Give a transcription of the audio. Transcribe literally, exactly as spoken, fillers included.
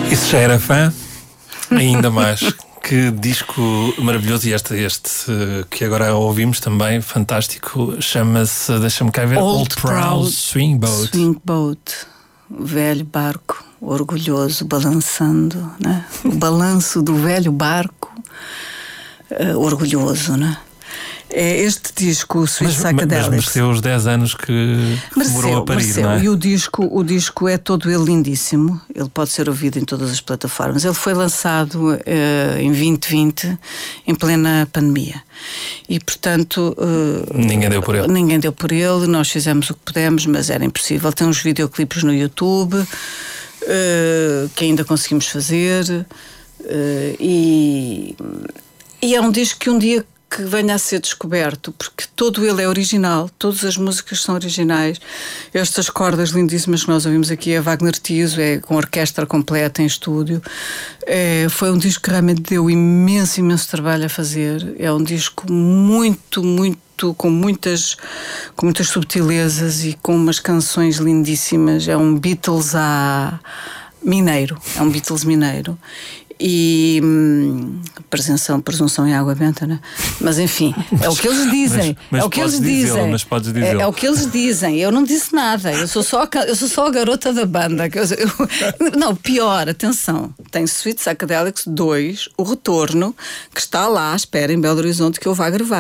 Isso já era fã? Ainda mais. Que disco maravilhoso. E este, este que agora ouvimos também, fantástico, chama-se, deixa-me cá ver, Old, Old Proud, Proud Swing Boat. Swing Boat, o velho barco orgulhoso balançando, né? O balanço do velho barco uh, orgulhoso, né? É este disco, o Sweet Psychedelics. Mas mereceu os dez anos que mereceu, demorou a parir, mereceu. não é? E o disco, o disco é todo ele lindíssimo. Ele pode ser ouvido em todas as plataformas. Ele foi lançado uh, em vinte vinte, em plena pandemia. E, portanto... Uh, ninguém deu por ele. Ninguém deu por ele. Nós fizemos o que pudemos, mas era impossível. Tem uns videoclipes no YouTube uh, que ainda conseguimos fazer. Uh, e, e é um disco que um dia... que venha a ser descoberto, porque todo ele é original, todas as músicas são originais. Estas cordas lindíssimas que nós ouvimos aqui é Wagner Tiso, é com orquestra completa em estúdio. É, foi um disco que realmente deu imenso, imenso trabalho a fazer. É um disco muito, muito, com muitas, com muitas subtilezas e com umas canções lindíssimas. É um Beatles a mineiro, é um Beatles mineiro. E hum, presunção, presunção em água benta, né? Mas enfim, é o que eles dizem. Mas, mas é o que eles dizem. Mas podes dizer. É, é o que eles dizem. Eu não disse nada. Eu sou só, eu sou só a garota da banda. Eu, eu, não, pior, atenção. Tem Sweet Psychedelics dois, o retorno, que está lá à espera em Belo Horizonte que eu vá gravar.